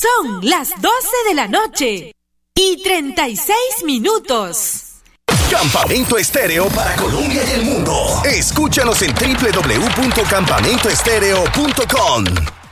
Son las 12 de la noche y 36 minutos. Campamento Estéreo para Colombia y el mundo. Escúchanos en www.campamentoestereo.com.